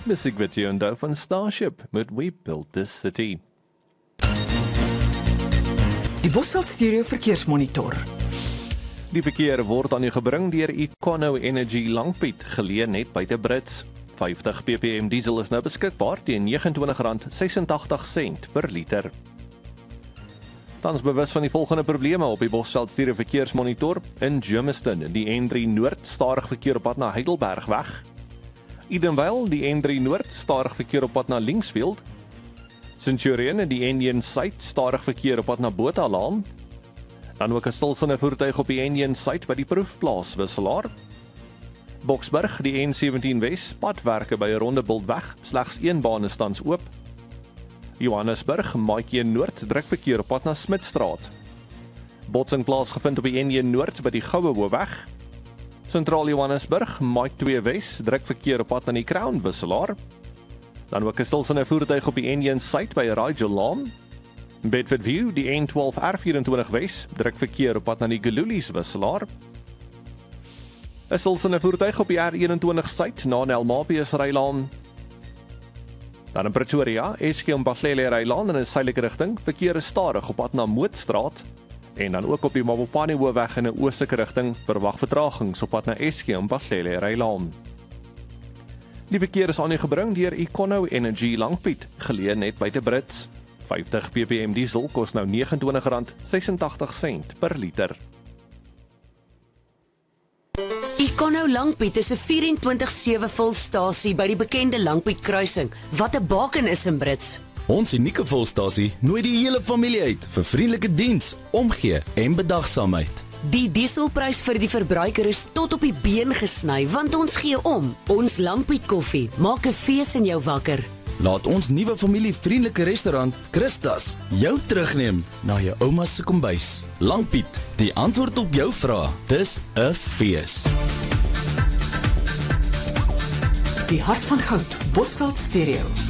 Musiek wat jy onthou van Starship met We Built This City. Die Bosveld Stereo Verkeersmonitor. Die verkeer word aan u gebring deur Econo Energy Langpiet, geleë net buite Brits. 50 ppm diesel is nou beskikbaar teen R29.86 per liter. Tans bewus van die volgende probleme op die Bosveld Stereo Verkeersmonitor. In Germiston, die N3 Noord, stadig verkeer op pad na Heidelberg weg. Edenvale, die N3 Noord, stadig verkeer op pad na Linksfield. Centurion, die N1 Suid, stadig verkeer op pad na Bothalaan. Dan ook 'n stilstaande voertuig op die N1 Suid by die proefplaas Wisselaar. Boksburg, die N17 Wes, padwerke by Rondebultweg, slegs een baan is tans oop. Johannesburg, Maatjie Noord, druk verkeer op pad na Smitstraat. Botsing plaasgevind op die N1 Noord by die Goue Hoofweg. Sentraal Johannesburg, Maatjie 2 Wes, druk verkeer op pad na die Crown Wisselaar. Dan ook 'n stilstaande voertuig op die N1 Suid by Rigel Laan. Bedfordview, die N12 R24 Wes, druk verkeer op pad na die Gelulies Wisselaar. 'n stilstaande voertuig op die R21 Suid na Nelmapius Rylaan. Dan in Pretoria, Eskom Bahlele Rylaan in 'n suidelike rigting, verkeer is stadig op pad na Mootstraat. En dan ook op die Mabopane Hoofweg in 'n oostelike rigting, verwag vertragings op pad na Eskom Bahlele Rylaan. Die verkeer is aan u gebring deur Econo Energy Langpiet, geleë net buite Brits. 50 ppm diesel kos nou R29.86 per liter. Econo Langpiet is 'n 24/7 volstasie by die bekende Langpiet kruising, wat 'n baken is in Brits. Ons unieke volstasie nooi die hele familie uit vir vriendelike diens, omgee en bedagsaamheid. Die dieselprys vir die verbruiker is tot op die been gesny, want ons gee om. Ons Langpiet koffie maak 'n fees in jou wakker. Laat ons nuwe familievriendelike restaurant, Christas, jou terugneem na jou ouma se kombuis. Langpiet, die antwoord op jou vrae. Dis 'n fees. Die hart van goud, Bosveld Stereo.